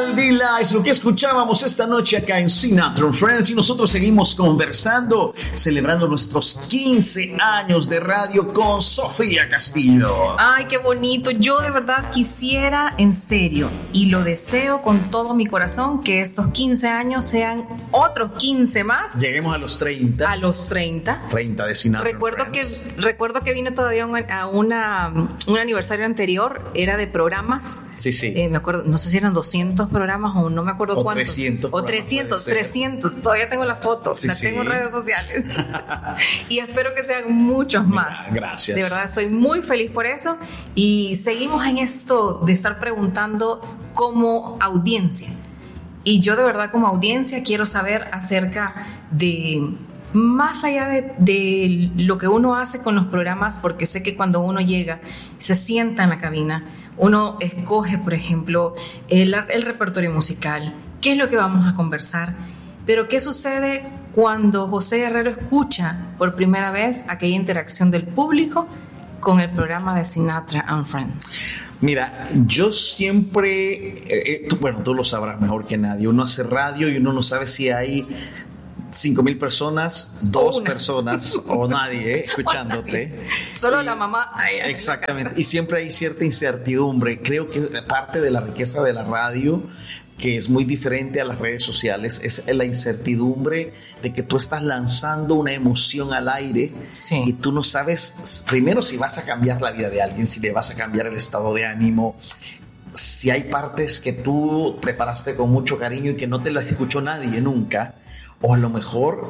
tal, Dila? Es lo que escuchábamos esta noche acá en Sinatra and Friends y nosotros seguimos conversando, celebrando nuestros 15 años de radio con Sofía Castillo. Ay, qué bonito. Yo de verdad quisiera, en serio, y lo deseo con todo mi corazón, que estos 15 años sean otros 15 más. Lleguemos a los 30. A los 30. 30 de Sinatra and Friends. Recuerdo que vine todavía a un aniversario anterior, era de programas. Sí, sí. Me acuerdo, no sé si eran 200 programas o no me acuerdo o cuántos. 300 o 300. Todavía tengo las fotos, sí, las tengo en sí. redes sociales. Y espero que sean muchos más. Gracias. De verdad, soy muy feliz por eso. Y seguimos en esto de estar preguntando como audiencia. Y yo de verdad como audiencia quiero saber acerca de... Más allá de lo que uno hace con los programas, porque sé que cuando uno llega, se sienta en la cabina, uno escoge, por ejemplo, el repertorio musical, qué es lo que vamos a conversar, pero qué sucede cuando José Guerrero escucha por primera vez aquella interacción del público con el programa de Sinatra and Friends. Mira, yo siempre, tú lo sabrás mejor que nadie, uno hace radio y uno no sabe si hay 5,000 personas, 2 personas o nadie escuchándote. Solo la mamá. Exactamente. Y siempre hay cierta incertidumbre. Creo que parte de la riqueza de la radio, que es muy diferente a las redes sociales, es la incertidumbre de que tú estás lanzando una emoción al aire, sí, y tú no sabes, primero, si vas a cambiar la vida de alguien, si le vas a cambiar el estado de ánimo, si hay partes que tú preparaste con mucho cariño y que no te las escuchó nadie nunca. O a lo mejor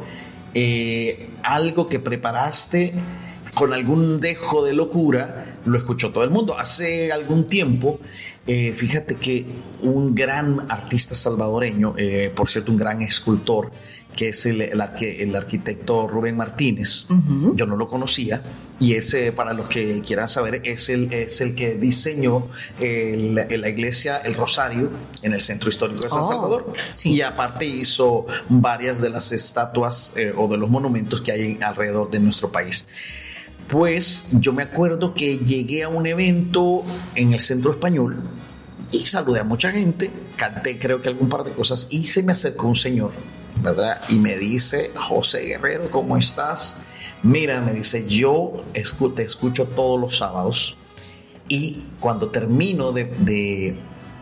algo que preparaste con algún dejo de locura lo escuchó todo el mundo. Hace algún tiempo, fíjate que un gran artista salvadoreño, por cierto, un gran escultor, que es el arquitecto Rubén Martínez, yo no lo conocía, y ese, para los que quieran saber, es el que diseñó la iglesia El Rosario en el centro histórico de San Salvador. Sí. Y aparte hizo varias de las estatuas o de los monumentos que hay alrededor de nuestro país. Pues yo me acuerdo que llegué a un evento en el Centro Español y saludé a mucha gente, canté creo que algún par de cosas y se me acercó un señor, ¿verdad? Y me dice: José Guerrero, ¿cómo estás? Mira, me dice, yo te escucho todos los sábados y cuando termino de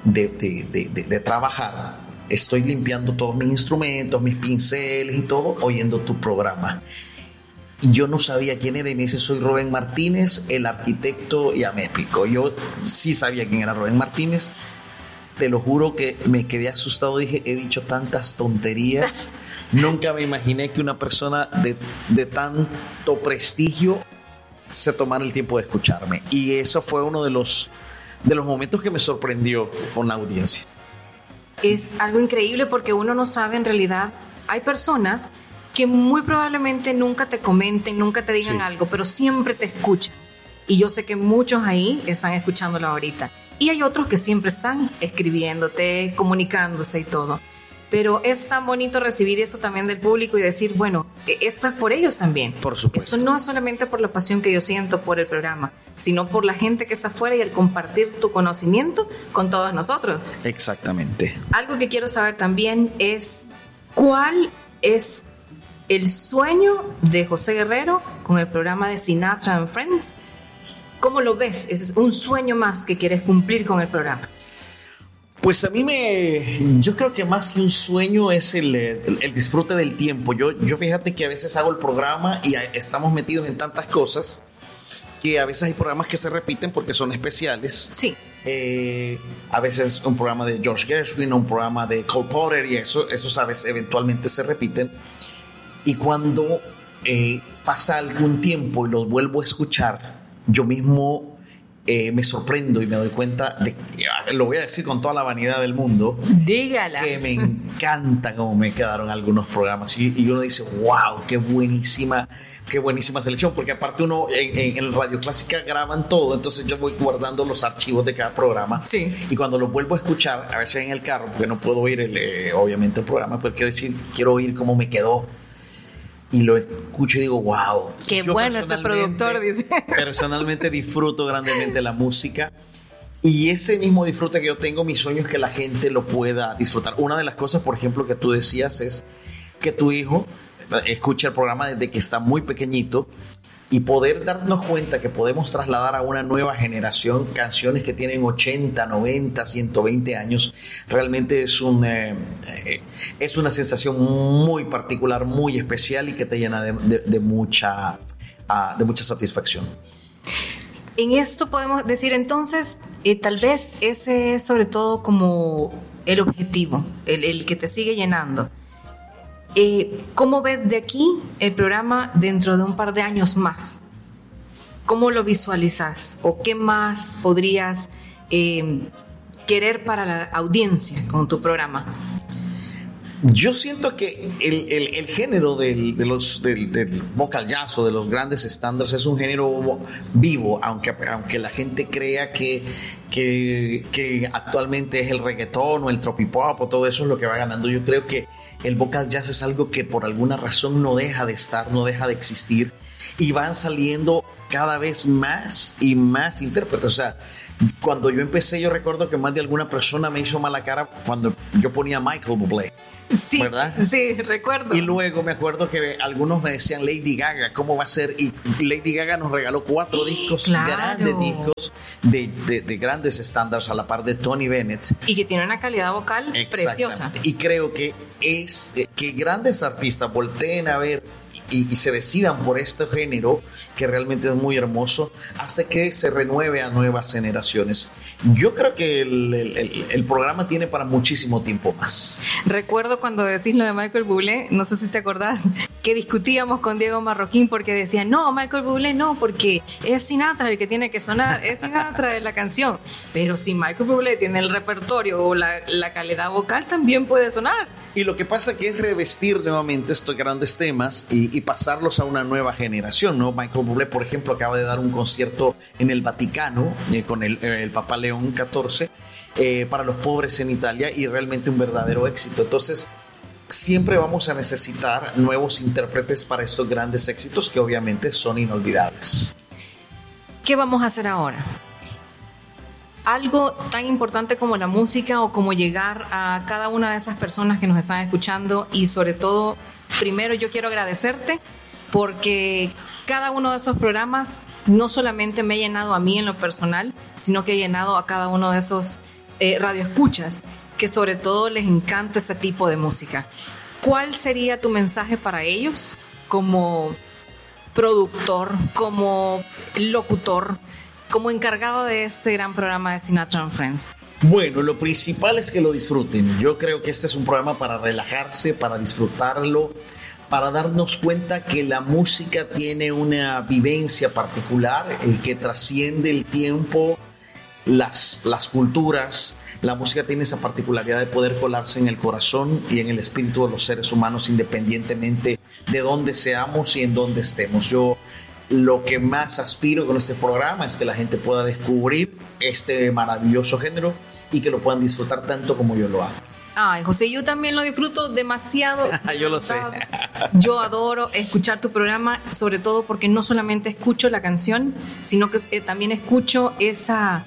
trabajar, estoy limpiando todos mis instrumentos, mis pinceles y todo, oyendo tu programa. Y yo no sabía quién era y me dice: soy Rubén Martínez, el arquitecto. Ya me explicó. Yo sí sabía quién era Rubén Martínez. Te lo juro que me quedé asustado. Dije, he dicho tantas tonterías. Nunca me imaginé que una persona de tanto prestigio se tomara el tiempo de escucharme. Y eso fue uno de los momentos que me sorprendió con la audiencia. Es algo increíble porque uno no sabe en realidad. Hay personas que muy probablemente nunca te comenten, nunca te digan algo, pero siempre te escuchan. Y yo sé que muchos ahí están escuchándolo ahorita. Y hay otros que siempre están escribiéndote, comunicándose y todo. Pero es tan bonito recibir eso también del público y decir, bueno, esto es por ellos también. Por supuesto. Esto no es solamente por la pasión que yo siento por el programa, sino por la gente que está afuera y el compartir tu conocimiento con todos nosotros. Exactamente. Algo que quiero saber también es, ¿cuál es el sueño de José Guerrero con el programa de Sinatra and Friends? ¿Cómo lo ves? ¿Es un sueño más que quieres cumplir con el programa? Pues a mí yo creo que más que un sueño es el disfrute del tiempo. Yo fíjate que a veces hago el programa y estamos metidos en tantas cosas que a veces hay programas que se repiten porque son especiales. Sí. A veces un programa de George Gershwin, un programa de Cole Porter y esos a veces eventualmente se repiten. Y cuando pasa algún tiempo y los vuelvo a escuchar, yo mismo me sorprendo y me doy cuenta de, lo voy a decir con toda la vanidad del mundo, dígala, que me encanta cómo me quedaron algunos programas y uno dice, wow, qué buenísima selección, porque aparte uno en Radio Clásica graban todo, entonces yo voy guardando los archivos de cada programa. Sí. Y cuando los vuelvo a escuchar, a veces en el carro, porque no puedo oír obviamente el programa, pero quiero oír cómo me quedó. Y lo escucho y digo, wow. Qué bueno este productor, dice. Personalmente disfruto grandemente la música Y ese mismo disfrute que yo tengo, mi sueño es que la gente lo pueda disfrutar. Una de las cosas, por ejemplo, que tú decías es que tu hijo escucha el programa desde que está muy pequeñito y poder darnos cuenta que podemos trasladar a una nueva generación canciones que tienen 80, 90, 120 años, realmente es una sensación muy particular, muy especial y que te llena de mucha satisfacción. En esto podemos decir entonces, tal vez ese es sobre todo como el objetivo, el que te sigue llenando. ¿Cómo ves de aquí el programa dentro de un par de años más? ¿Cómo lo visualizas? ¿O qué más podrías querer para la audiencia con tu programa? Yo siento que el género del vocal jazz o de los grandes estándares es un género vivo, aunque la gente crea que actualmente es el reggaetón o el tropipop o todo eso es lo que va ganando. Yo creo que el vocal jazz es algo que por alguna razón no deja de estar, no deja de existir, y van saliendo cada vez más y más intérpretes. O sea, cuando yo empecé, yo recuerdo que más de alguna persona me hizo mala cara cuando yo ponía Michael Bublé. Sí, ¿verdad? Sí, recuerdo. Y luego me acuerdo que algunos me decían Lady Gaga, ¿cómo va a ser? Y Lady Gaga nos regaló 4 discos, claro, grandes discos de grandes estándares a la par de Tony Bennett. Y que tiene una calidad vocal preciosa. Y creo que es que grandes artistas volteen a ver y se decidan por este género, que realmente es muy hermoso, hace que se renueve a nuevas generaciones. Yo creo que el programa tiene para muchísimo tiempo más. Recuerdo cuando decís lo de Michael Bublé, no sé si te acordás, que discutíamos con Diego Marroquín porque decía, no, Michael Bublé no, porque es Sinatra el que tiene que sonar, es Sinatra de la canción. Pero si Michael Bublé tiene el repertorio o la calidad vocal, también puede sonar. Y lo que pasa que es revestir nuevamente estos grandes temas y pasarlos a una nueva generación, ¿no? Michael Bublé, por ejemplo, acaba de dar un concierto en el Vaticano con el Papa León XIV para los pobres en Italia, y realmente un verdadero éxito. Entonces, siempre vamos a necesitar nuevos intérpretes para estos grandes éxitos que obviamente son inolvidables. ¿Qué vamos a hacer ahora? Algo tan importante como la música, o como llegar a cada una de esas personas que nos están escuchando, y sobre todo, primero yo quiero agradecerte porque cada uno de esos programas no solamente me ha llenado a mí en lo personal, sino que ha llenado a cada uno de esos radioescuchas que sobre todo les encanta este tipo de música. ¿Cuál sería tu mensaje para ellos como productor, como locutor, como encargado de este gran programa de Sinatra and Friends? Bueno, lo principal es que lo disfruten. Yo creo que este es un programa para relajarse, para disfrutarlo, para darnos cuenta que la música tiene una vivencia particular que trasciende el tiempo, las culturas. La música tiene esa particularidad de poder colarse en el corazón y en el espíritu de los seres humanos, independientemente de dónde seamos y en dónde estemos. Yo lo que más aspiro con este programa es que la gente pueda descubrir este maravilloso género y que lo puedan disfrutar tanto como yo lo hago. Ay, José, yo también lo disfruto demasiado. Yo lo sé. Yo adoro escuchar tu programa, sobre todo porque no solamente escucho la canción, sino que también escucho esa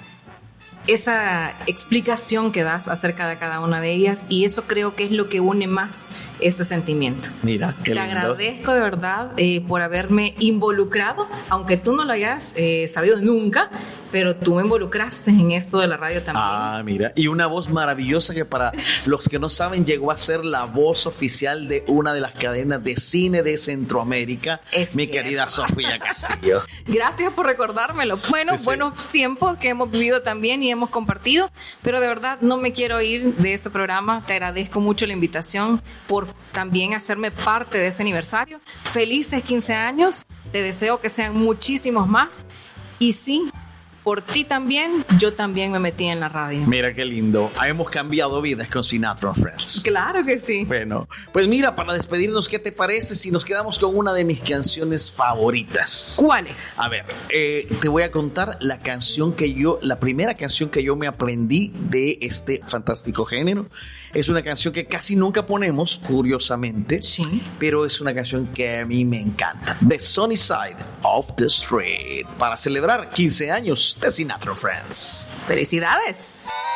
explicación que das acerca de cada una de ellas, y eso creo que es lo que une más este sentimiento. Mira, qué lindo. Te agradezco de verdad por haberme involucrado, aunque tú no lo hayas sabido nunca, pero tú me involucraste en esto de la radio también. Ah, mira, y una voz maravillosa que, para los que no saben, llegó a ser la voz oficial de una de las cadenas de cine de Centroamérica, mi querida Sofía Castillo. Gracias por recordármelo. Bueno, sí. Buenos tiempos que hemos vivido también y hemos compartido, pero de verdad no me quiero ir de este programa. Te agradezco mucho la invitación por también hacerme parte de ese aniversario. Felices 15 años, te deseo que sean muchísimos más, y sí, por ti también, yo también me metí en la radio. Mira qué lindo. Hemos cambiado vidas con Sinatra and Friends. Claro que sí. Bueno, pues mira, para despedirnos, ¿qué te parece si nos quedamos con una de mis canciones favoritas? ¿Cuáles? A ver, te voy a contar la primera canción que yo me aprendí de este fantástico género. Es una canción que casi nunca ponemos, curiosamente, sí, pero es una canción que a mí me encanta. The Sunny Side of the Street. Para celebrar 15 años de Sinatra Friends. ¡Felicidades!